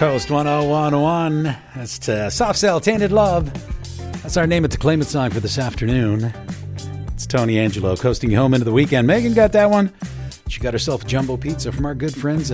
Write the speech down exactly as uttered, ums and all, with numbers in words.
Coast one oh one point one. That's to Soft Cell, Tainted Love. That's our Name It to Claim It song for this afternoon. It's Tony Angelo coasting you home into the weekend. Megan got that one. She got herself jumbo pizza from our good friends